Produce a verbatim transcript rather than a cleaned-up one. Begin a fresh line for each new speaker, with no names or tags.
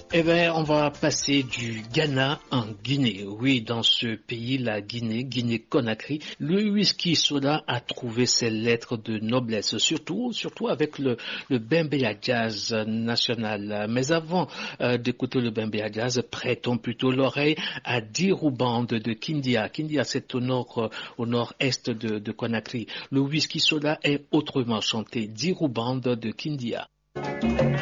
Eh bien, on va passer du Ghana en Guinée. Oui, dans ce pays, la Guinée, Guinée-Conakry, le whisky soda a trouvé ses lettres de noblesse, surtout, surtout avec le, le Bembea Jazz national. Mais avant euh, d'écouter le Bembea Jazz, prêtons plutôt l'oreille à Diruband de Kindia. Kindia, c'est au nord, au nord-est de, de Conakry. Le whisky soda est autrement chanté. Diruband de Kindia.